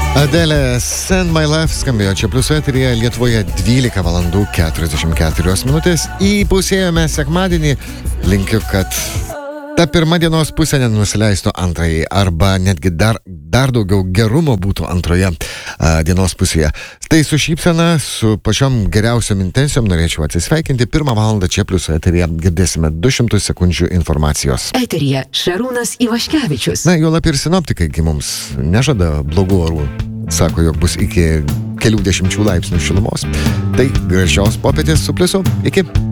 Adelė Send My Love skambėjo čia plius eteryje Lietuvoje 12 valandų 44 minutės. Įpusėjome sekmadienį. Linkiu, kad ta pirma dienos pusė nenusileistų antrajai arba netgi dar daugiau gerumo būtų antroje dienos pusėje. Tai su šypsena, su pačiom geriausiom intencijom norėčiau atsisveikinti. 1 valandą čia plius eteryje girdėsime 200 sekundžių informacijos. Eteryje Šarūnas Ivaškevičius. Na, juolab ir sinoptikai mums nežada blogų orų. Sako, jog bus iki kelių dešimčių laipsnių šilumos. Tai gražios popietės su pliusu. Iki.